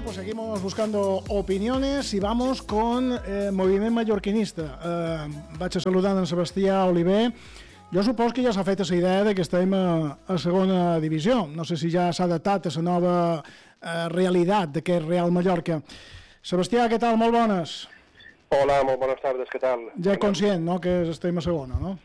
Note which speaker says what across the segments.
Speaker 1: pues seguimos buscando opiniones y vamos con Moviment Mallorquinista. Vaig a saludar en Sebastià Oliver. Jo supos que ja s'ha fet la idea de que estem a segona divisió. No sé si ja s'ha adaptat a la nova realitat d'aquest Real Mallorca. Sebastià, què tal? Molt bones.
Speaker 2: Hola, molt bones tardes, què tal?
Speaker 1: Ja conscient, no?, que estem a segona, no?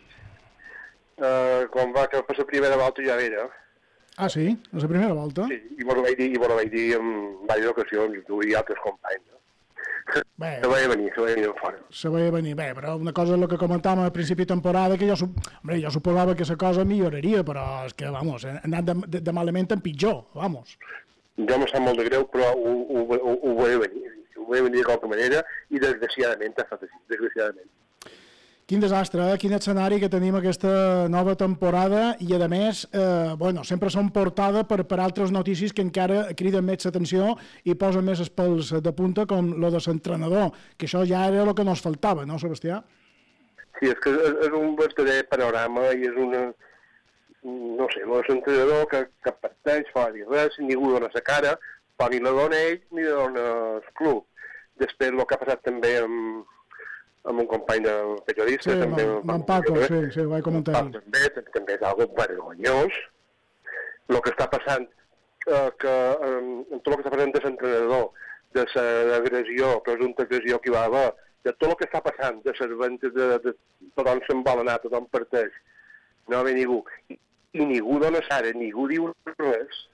Speaker 2: Com va que per la primera volta ja era.
Speaker 1: Ah, sí? A la primera volta?
Speaker 2: Sí, i vos ho vaig dir en diverses ocasions, tu i altres companys, no?
Speaker 1: Bé,
Speaker 2: se veia venir fora.
Speaker 1: Se veia venir, bé, però una cosa és el que comentàvem al principi de temporada, que jo suposava que la cosa milloraria, però és que, vamos, ha anat de malament en pitjor, vamos.
Speaker 2: Jo em sap molt de greu, però ho veia venir. Ho veia venir de qualque manera i desgraciadament ha estat així, desgraciadament.
Speaker 1: Quin desastre, quin escenari que tenim aquesta nova temporada i, a més, sempre són portada per altres notícies que encara criden més l'atenció i posen més els pèls de punta, com lo de l'entrenador, que això ja era el que nos faltava, no, Sebastià?
Speaker 2: Sí, és que és un verdader panorama i és una... No sé, l'entrenador que parteix, fa dir res, ningú dona la cara, però ni la dona ell ni la dona el club. Després, el que ha passat també amb un company de periodista...
Speaker 1: Sí,
Speaker 2: també,
Speaker 1: amb en Paco, sí, ho vaig comentar.
Speaker 2: També és algo vergonyós. El que està passant, amb tot el que està passant de l'entrenador, de l'agressió, presumpta agressió que hi va haver, de tot el que està passant, de les ventes, de tothom se'n vol anar, tothom parteix, no ve ningú. I ningú dona sara, ningú diu res.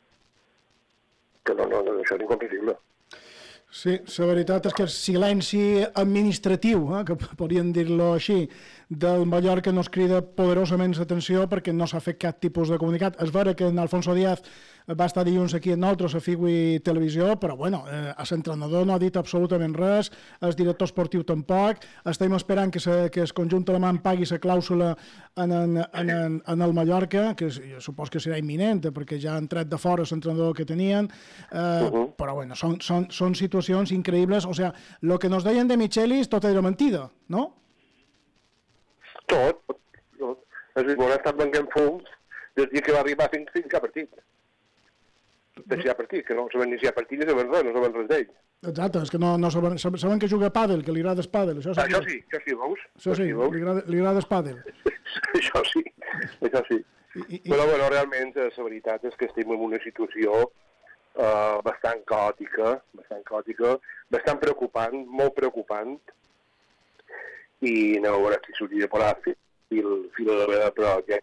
Speaker 2: Que no, això és incomprensible.
Speaker 1: Sí, la veritat és que el silenci administratiu, que podríem dir-lo així, del Mallorca no es crida poderosament l'atenció perquè no s'ha fet cap tipus de comunicat. És vera que en Alfonso Díaz va estar dilluns aquí en nosaltres a Figui Televisió, però bueno, l'entrenador no ha dit absolutament res, el director esportiu tampoc, estem esperant que el conjunt alemany pagui la clàusula en el Mallorca, que supos que serà imminent, perquè ja han tret de fora l'entrenador que tenien, però bueno, són situacions increïbles. O sigui, el que nos deien de Michelis tot era mentida, no?
Speaker 2: Tot. És a dir, ha estat venguent fums des que va arribar fins que ha partit. Des que ha partit, que no saben ni si ha partit ni saben res, no saben res d'ell.
Speaker 1: Exacte, és que no saben que juga a pàdel, que li agrada el pàdel.
Speaker 2: Això sí, veus?
Speaker 1: Això sí, li agrada el pàdel.
Speaker 2: Això sí. Però bueno, realment la veritat és que estem en una situació bastant caòtica, bastant preocupant, molt preocupant, i no veure si s'hauria de posar fil de la projecte.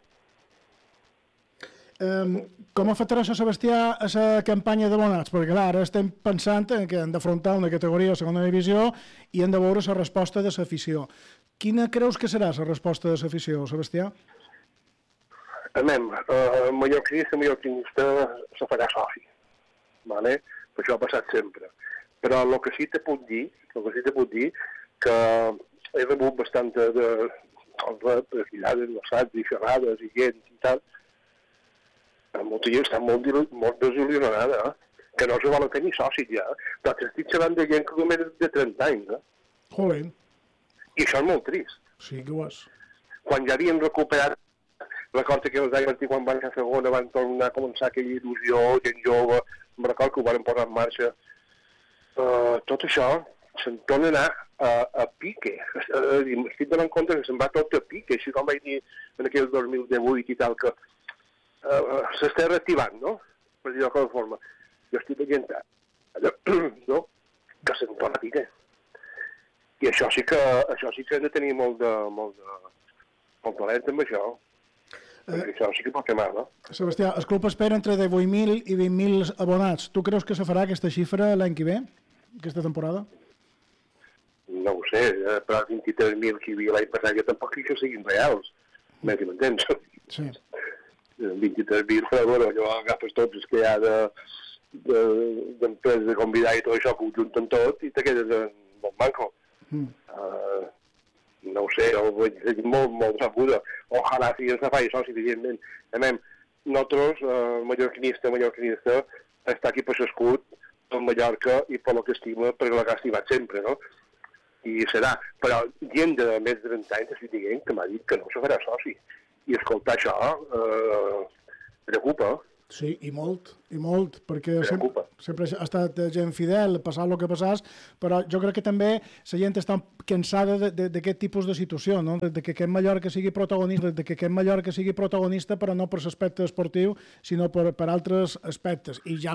Speaker 1: Com afectarà això, Sebastià, a la campanya d'abonats? Perquè clar, ara estem pensant que hem d'afrontar una categoria de segona divisió i hem de veure la resposta de l'afició. Quina creus que serà la resposta de l'afició, Sebastià? Mallorquinista
Speaker 2: se farà soci, vale? Per això ha passat sempre. Però el que sí te puc dir que he rebut bastant de massatges i xerrades i gent i tal. Molta gent està molt desil·lusionada, que no se volen tenir socis ja. Però estic xerrant de gent que només de 30 anys.
Speaker 1: Joder.
Speaker 2: I això és molt trist.
Speaker 1: Sí que ho és.
Speaker 2: Quan ja havien recuperat, recordo que els anys quan van a segona van tornar a començar aquella il·lusió, gent jove, em recordo que ho van posar en marxa. Tot això se'n torna a anar a pique. Estic donant compte que se'n va tot a pique, així com vaig dir en aquell 2018 i tal, que s'està reactivant, no? Per dir-ho de qualseva forma. Jo estic veient no? Que se'n torna a pique. I això sí que hem de tenir molt talent amb això. Això sí que pot fer mal, no?
Speaker 1: Sebastià, el club espera entre 18.000 i 20.000 abonats. Tu creus que se farà aquesta xifra l'any que ve, aquesta temporada?
Speaker 2: No ho sé, però 23.000 que hi havia l'any passat, jo tampoc crec que siguin reals, més que m'entens.
Speaker 1: Sí.
Speaker 2: 23.000, però bueno, allò agafes tots els que hi ha d'empreses de convidar i tot això, que ho junten tot i te quedes en bon banco. No ho sé, ho veig molt sabuda. Ojalà si ens faci soci, evidentment. Nosaltres, mallorquinista, està aquí per l'escut, per Mallorca i per lo que estima, perquè l'ha estimat sempre, no? I serà. Però gent de més de 30 anys estic dient que m'ha dit que no se farà soci. I escoltar això preocupa.
Speaker 1: Sí, i molt, perquè sempre ha estat gent fidel, passat el que passàs, però jo crec que també la gent està cansada d'aquest tipus de situació, no? De que aquest Mallorca sigui protagonista, però no per l'aspecte esportiu, sinó per altres aspectes. I ja